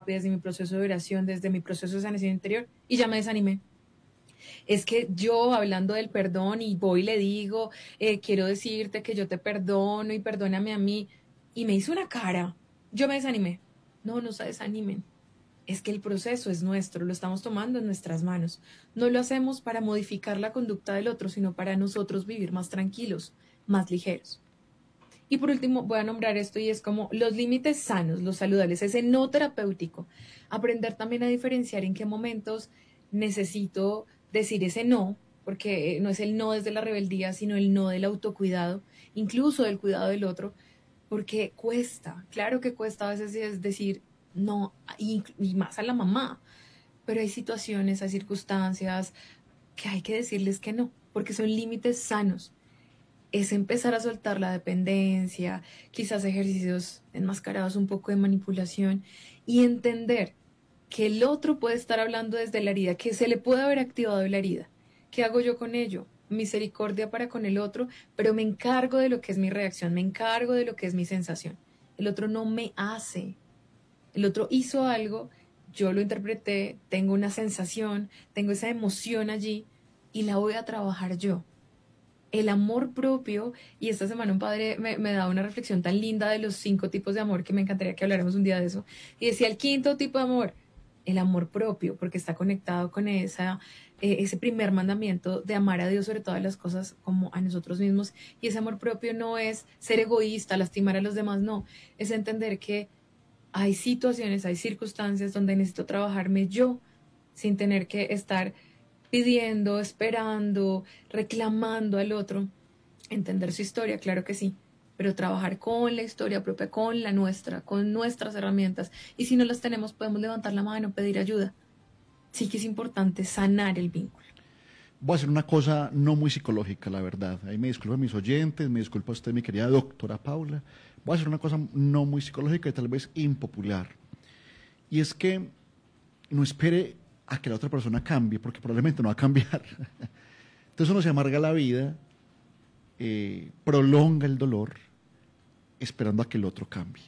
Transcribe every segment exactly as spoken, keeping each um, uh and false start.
terapia, desde mi proceso de oración, desde mi proceso de sanación interior, y ya me desanimé. Es que yo hablando del perdón y voy y le digo, eh, quiero decirte que yo te perdono y perdóname a mí, y me hizo una cara, yo me desanimé. No, no se desanimen. Es que el proceso es nuestro, lo estamos tomando en nuestras manos. No lo hacemos para modificar la conducta del otro, sino para nosotros vivir más tranquilos, más ligeros. Y por último, voy a nombrar esto y es como los límites sanos, los saludables, ese no terapéutico. Aprender también a diferenciar en qué momentos necesito decir ese no, porque no es el no desde la rebeldía, sino el no del autocuidado, incluso del cuidado del otro, porque cuesta, claro que cuesta a veces es decir no, y, y más a la mamá, pero hay situaciones, hay circunstancias que hay que decirles que no, porque son límites sanos. Es empezar a soltar la dependencia, quizás ejercicios enmascarados un poco de manipulación y entender que el otro puede estar hablando desde la herida, que se le puede haber activado la herida. ¿Qué hago yo con ello? Misericordia para con el otro, pero me encargo de lo que es mi reacción, me encargo de lo que es mi sensación. El otro no me hace, el otro hizo algo, yo lo interpreté, tengo una sensación, tengo esa emoción allí y la voy a trabajar yo. El amor propio, y esta semana un padre me, me daba una reflexión tan linda de los cinco tipos de amor que me encantaría que habláramos un día de eso, y decía el quinto tipo de amor, el amor propio, porque está conectado con esa, eh, ese primer mandamiento de amar a Dios sobre todas las cosas como a nosotros mismos, y ese amor propio no es ser egoísta, lastimar a los demás, no, es entender que hay situaciones, hay circunstancias donde necesito trabajarme yo sin tener que estar pidiendo, esperando, reclamando al otro, entender su historia, claro que sí, pero trabajar con la historia propia, con la nuestra, con nuestras herramientas. Y si no las tenemos, podemos levantar la mano, pedir ayuda. Sí que es importante sanar el vínculo. Voy a hacer una cosa no muy psicológica, la verdad. Ahí me disculpo a mis oyentes, me disculpa a usted, mi querida doctora Paula. Voy a hacer una cosa no muy psicológica y tal vez impopular. Y es que no espere a que la otra persona cambie, porque probablemente no va a cambiar. Entonces uno se amarga la vida, eh, prolonga el dolor, esperando a que el otro cambie.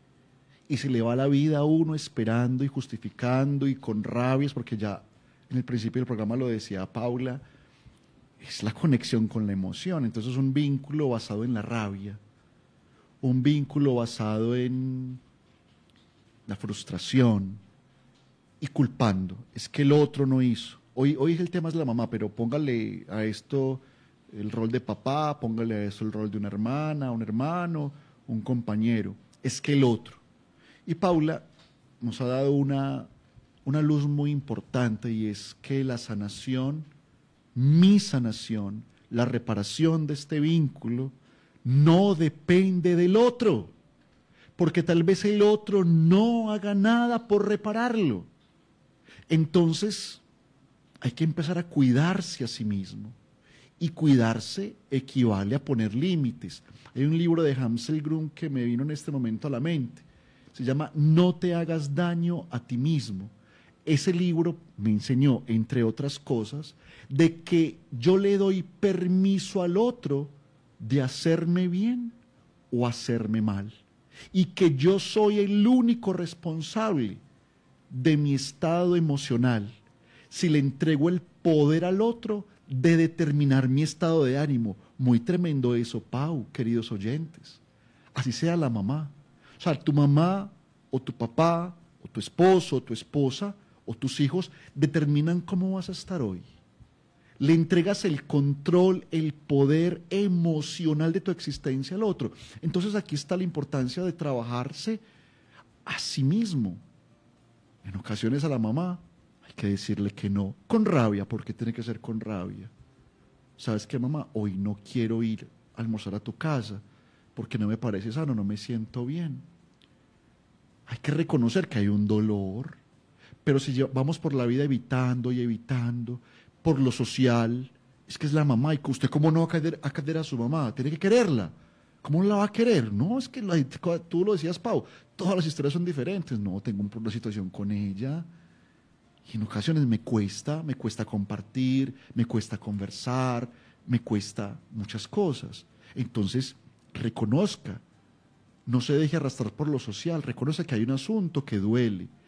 Y se le va la vida a uno esperando y justificando y con rabias, porque ya en el principio del programa lo decía Paula, es la conexión con la emoción. Entonces es un vínculo basado en la rabia, un vínculo basado en la frustración y culpando. Es que el otro no hizo. Hoy, hoy el tema es la mamá, pero póngale a esto el rol de papá, póngale a eso el rol de una hermana, un hermano, un compañero. Es que el otro. Y Paula nos ha dado una, una luz muy importante y es que la sanación, mi sanación, la reparación de este vínculo, no depende del otro, porque tal vez el otro no haga nada por repararlo. Entonces, hay que empezar a cuidarse a sí mismo. Y cuidarse equivale a poner límites. Hay un libro de Hansel Grun que me vino en este momento a la mente. Se llama No te hagas daño a ti mismo. Ese libro me enseñó, entre otras cosas, de que yo le doy permiso al otro de hacerme bien o hacerme mal. Y que yo soy el único responsable de mi estado emocional. Si le entrego el poder al otro de determinar mi estado de ánimo. Muy tremendo eso, Pau, queridos oyentes. Así sea la mamá. O sea, tu mamá o tu papá o tu esposo o tu esposa o tus hijos determinan cómo vas a estar hoy. Le entregas el control, el poder emocional de tu existencia al otro. Entonces aquí está la importancia de trabajarse a sí mismo. En ocasiones a la mamá hay que decirle que no, con rabia, porque tiene que ser con rabia. ¿Sabes qué, mamá? Hoy no quiero ir a almorzar a tu casa porque no me parece sano, no me siento bien. Hay que reconocer que hay un dolor, pero si vamos por la vida evitando y evitando, por lo social, es que es la mamá, y que usted cómo no va a querer, a querer a su mamá, tiene que quererla. ¿Cómo la va a querer? No, es que la, tú lo decías, Pau, todas las historias son diferentes. No, tengo una situación con ella y en ocasiones me cuesta, me cuesta compartir, me cuesta conversar, me cuesta muchas cosas. Entonces, reconozca, no se deje arrastrar por lo social, reconozca que hay un asunto que duele